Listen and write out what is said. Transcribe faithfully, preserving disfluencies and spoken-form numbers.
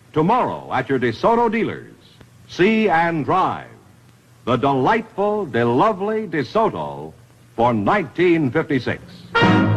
tomorrow at your DeSoto dealers. See and drive the delightful, de lovely DeSoto for nineteen fifty-six.